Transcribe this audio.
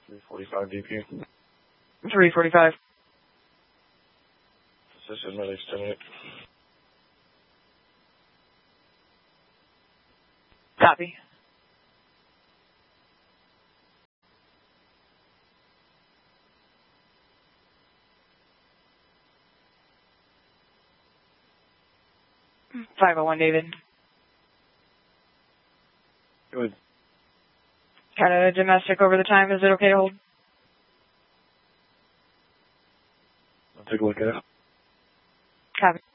345 DP. 345. Position medics 10-8. Copy. $501, David. Good. Canada domestic over the time. Is it okay to hold? I'll take a look at it. Copy.